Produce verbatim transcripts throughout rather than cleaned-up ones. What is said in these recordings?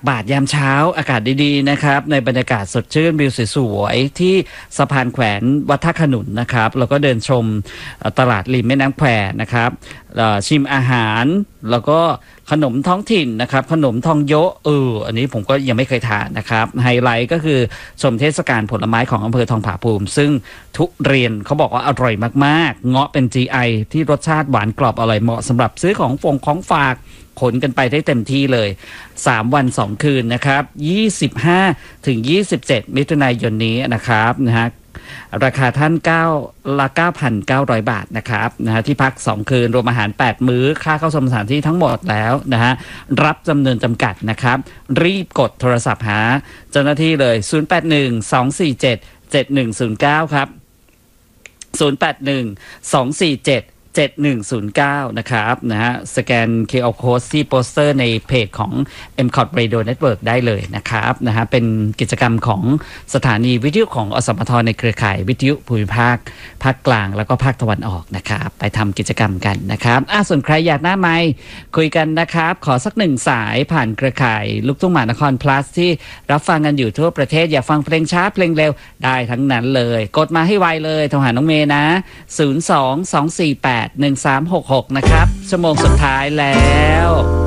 บาตรยามเช้าอากาศดีๆนะครับในบรรยากาศสดชื่นวิวสวยๆที่สะพานแขวนวัดท่าขนุนนะครับแล้วก็เดินชมตลาดริมแม่น้ำแควนะครับชิมอาหารแล้วก็ขนมท้องถิ่นนะครับขนมทองโยะเอออันนี้ผมก็ยังไม่เคยทานนะครับไฮไลท์ก็คือชมเทศกาลผลไม้ของอำเภอทองผาภูมิซึ่งทุเรียนเขาบอกว่าอร่อยมากๆเงาะเป็น จี ไอ ที่รสชาติหวานกรอบอร่อยเหมาะสำหรับซื้อของฟงของฝากขนกันไปได้เต็มที่เลยสามวันสองคืนนะครับยี่สิบห้าถึงยี่สิบเจ็ดมิถุนายนนี้นะครับนะฮะราคาท่าน9ละ เก้าพันเก้าร้อย บาทนะครับนะฮะที่พักสองคืนรวมอาหารแปดมื้อค่าเข้าชมสถานที่ทั้งหมดแล้วนะฮะรับจำนวนจำกัดนะครับรีบกดโทรศัพท์หาเจ้าหน้าที่เลยศูนย์ แปด หนึ่ง สอง สี่ เจ็ด เจ็ด หนึ่ง ศูนย์ เก้าครับศูนย์ แปด หนึ่ง สอง สี่ เจ็ด เจ็ด หนึ่ง ศูนย์ เก้านะครับนะฮะสแกน คิว อาร์ Code ที่โปสเตอร์ในเพจของ เอ็ม คอท Radio Network ได้เลยนะครับนะฮะเป็นกิจกรรมของสถานีวิทยุของอสมทในเครือข่ายวิทยุภูมิภาคภาคกลางแล้วก็ภาคตะวันออกนะครับไปทำกิจกรรมกันนะครับอ่ะส่วนใครอยากหน้าไมค์คุยกันนะครับขอสักหนึ่งสายผ่านเครือข่ายลูกทุ่งมหานคร plus ที่รับฟังกันอยู่ทั่วประเทศอยากฟังเพลงช้าเพลงเร็วได้ทั้งนั้นเลยกดมาให้ไวเลยโทรหาน้องเมย์นะศูนย์ สอง สอง สี่ แปด หนึ่ง สาม หก หกนะครับชั่วโมงสุดท้ายแล้ว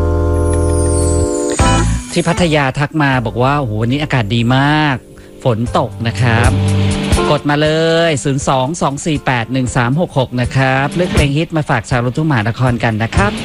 ที่พัทยาทักมาบอกว่าโอ้โหวันนี้อากาศดีมากฝนตกนะครับกดมาเลยศูนย์ สอง สอง สี่ แปด หนึ่ง สาม หก หกนะครับเลือกเพลงฮิตมาฝากชาวลูกทุ่งมหานครกันนะครับ